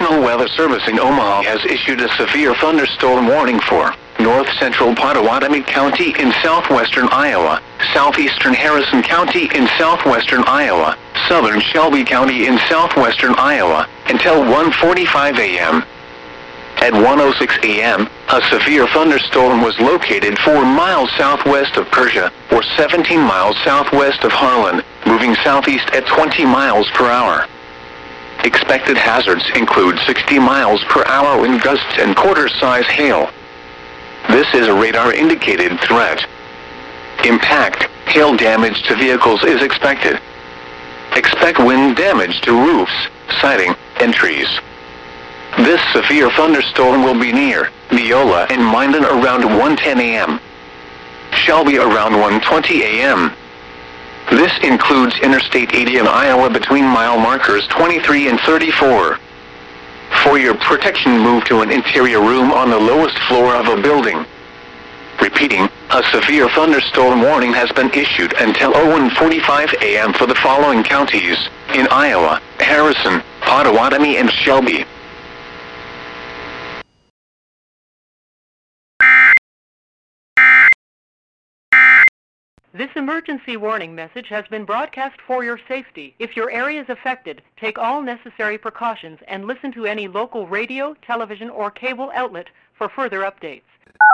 National Weather Service in Omaha has issued a severe thunderstorm warning for north-central Pottawatomie County in southwestern Iowa, southeastern Harrison County in southwestern Iowa, southern Shelby County in southwestern Iowa, until 1:45 a.m. At 1:06 a.m., a severe thunderstorm was located 4 miles southwest of Persia, or 17 miles southwest of Harlan, moving southeast at 20 miles per hour. Expected hazards include 60 miles per hour wind gusts and quarter-size hail. This is a radar-indicated threat. Impact, hail damage to vehicles is expected. Expect wind damage to roofs, siding, and trees. This severe thunderstorm will be near Neola and Minden around 1:10 a.m. Shelby around 1:20 a.m. This includes Interstate 80 in Iowa between mile markers 23 and 34. For your protection, move to an interior room on the lowest floor of a building. Repeating, a severe thunderstorm warning has been issued until 1:45 a.m. for the following counties in Iowa: Harrison, Pottawatomie, and Shelby. This emergency warning message has been broadcast for your safety. If your area is affected, take all necessary precautions and listen to any local radio, television, or cable outlet for further updates.